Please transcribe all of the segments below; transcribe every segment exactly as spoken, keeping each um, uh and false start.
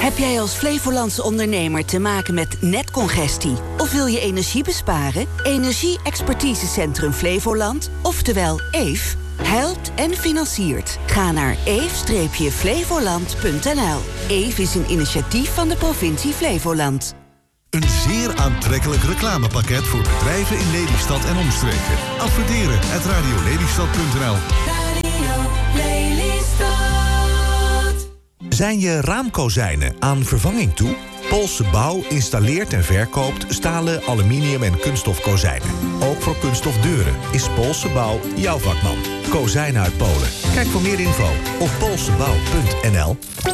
Heb jij als Flevolandse ondernemer te maken met netcongestie? Of wil je energie besparen? Energie-expertisecentrum Flevoland, oftewel E F, helpt en financiert. Ga naar e f flevoland punt n l. E F is een initiatief van de provincie Flevoland. Een zeer aantrekkelijk reclamepakket voor bedrijven in Lelystad en omstreken. Adverteren at radio lelystad punt n l. Radio Lelystad. Zijn je raamkozijnen aan vervanging toe? Poolse Bouw installeert en verkoopt stalen, aluminium en kunststof kozijnen. Ook voor kunststof deuren is Poolse Bouw jouw vakman. Kozijnen uit Polen. Kijk voor meer info op poolsebouw punt n l.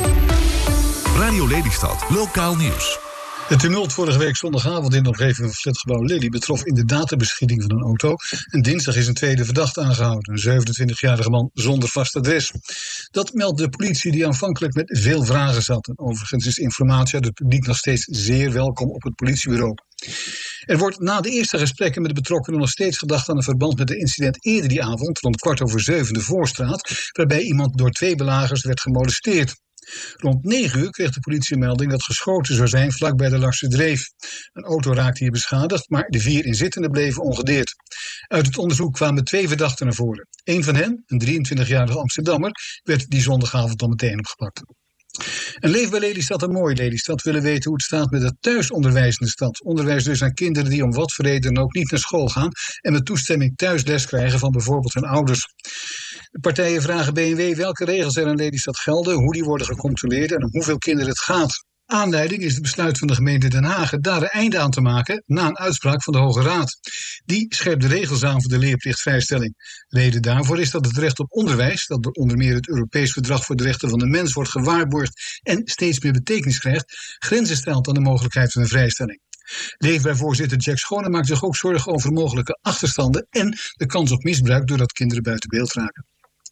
Radio Lelystad, lokaal nieuws. Het tumult vorige week zondagavond in de omgeving van flatgebouw Lely betrof inderdaad de beschieting van een auto. En dinsdag is een tweede verdachte aangehouden, een zevenentwintigjarige man zonder vast adres. Dat meldt de politie die aanvankelijk met veel vragen zat. En overigens is informatie uit het publiek nog steeds zeer welkom op het politiebureau. Er wordt na de eerste gesprekken met de betrokkenen nog steeds gedacht aan een verband met een incident eerder die avond, rond kwart over zeven in de Voorstraat, waarbij iemand door twee belagers werd gemolesteerd. Rond negen uur kreeg de politie een melding dat geschoten zou zijn vlakbij de Larse Dreef. Een auto raakte hier beschadigd, maar de vier inzittenden bleven ongedeerd. Uit het onderzoek kwamen twee verdachten naar voren. Eén van hen, een drieëntwintigjarige Amsterdammer, werd die zondagavond al meteen opgepakt. En Leef bij Lelystad en Mooi Lelystad willen weten hoe het staat met het thuisonderwijs in de stad. Onderwijs dus aan kinderen die om wat voor reden ook niet naar school gaan en met toestemming thuis les krijgen van bijvoorbeeld hun ouders. De partijen vragen B en W welke regels er in Lelystad gelden, hoe die worden gecontroleerd en om hoeveel kinderen het gaat. Aanleiding is het besluit van de gemeente Den Haag daar een einde aan te maken na een uitspraak van de Hoge Raad. Die scherpt de regels aan voor de leerplichtvrijstelling. Reden daarvoor is dat het recht op onderwijs, dat door onder meer het Europees Verdrag voor de Rechten van de Mens wordt gewaarborgd en steeds meer betekenis krijgt, grenzen stelt aan de mogelijkheid van een vrijstelling. Leefbaar-voorzitter Jack Schone maakt zich ook zorgen over mogelijke achterstanden en de kans op misbruik doordat kinderen buiten beeld raken.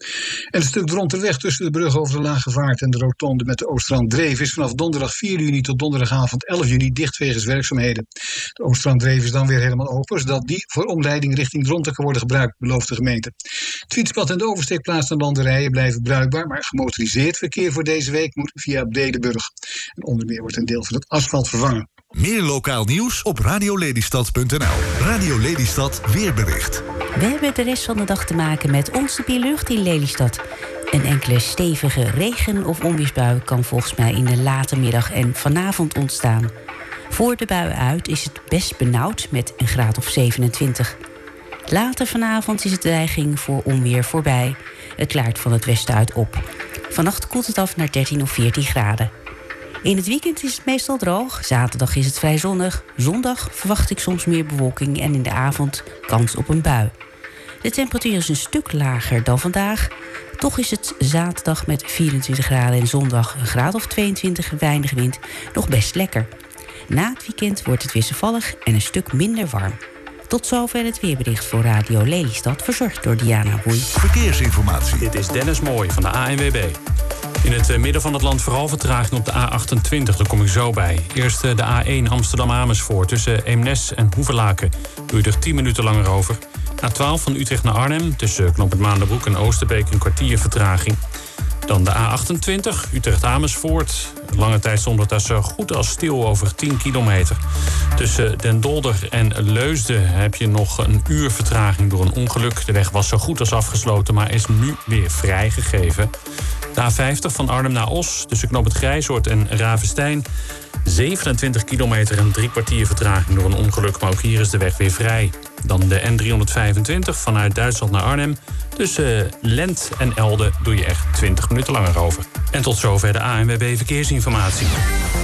En het stuk Dronterweg tussen de brug over de Lage Vaart en de rotonde met de Oostranddreef is vanaf donderdag vier juni tot donderdagavond elf juni dicht wegens werkzaamheden. De Oostranddreef is dan weer helemaal open, zodat die voor omleiding richting Dronten kan worden gebruikt, belooft de gemeente. Het fietspad en de oversteekplaats naar landerijen blijven bruikbaar, maar gemotoriseerd verkeer voor deze week moet via Bredeburg. En onder meer wordt een deel van het asfalt vervangen. Meer lokaal nieuws op radio lelystad punt n l. Radio Lelystad weerbericht. We hebben de rest van de dag te maken met onstabiele lucht in Lelystad. Een enkele stevige regen- of onweersbui kan volgens mij in de late middag en vanavond ontstaan. Voor de buien uit is het best benauwd met een graad of zevenentwintig. Later vanavond is de dreiging voor onweer voorbij. Het klaart van het westen uit op. Vannacht koelt het af naar dertien of veertien graden. In het weekend is het meestal droog. Zaterdag is het vrij zonnig. Zondag verwacht ik soms meer bewolking en in de avond kans op een bui. De temperatuur is een stuk lager dan vandaag. Toch is het zaterdag met vierentwintig graden en zondag een graad of tweeëntwintig, weinig wind, nog best lekker. Na het weekend wordt het wisselvallig en een stuk minder warm. Tot zover het weerbericht voor Radio Lelystad, verzorgd door Diana Woei. Verkeersinformatie. Dit is Dennis Mooij van de A N W B. In het midden van het land vooral vertraging op de A achtentwintig, daar kom ik zo bij. Eerst de A één Amsterdam-Amersfoort tussen Eemnes en Hoevelaken. Doe je er tien minuten langer over. A twaalf van Utrecht naar Arnhem tussen Knoop het Maanderbroek en Oosterbeek een kwartier vertraging. Dan de A achtentwintig Utrecht-Amersfoort. Lange tijd stond het daar zo goed als stil over tien kilometer. Tussen Den Dolder en Leusden heb je nog een uur vertraging door een ongeluk. De weg was zo goed als afgesloten, maar is nu weer vrijgegeven. De A vijftig van Arnhem naar Os tussen Knoop het Grijzoord en Ravenstein. zevenentwintig kilometer en drie kwartier vertraging door een ongeluk, maar ook hier is de weg weer vrij. Dan de N driehonderdvijfentwintig vanuit Duitsland naar Arnhem. Tussen Lent en Elde doe je echt twintig minuten langer over. En tot zover de A N W B Verkeersinformatie.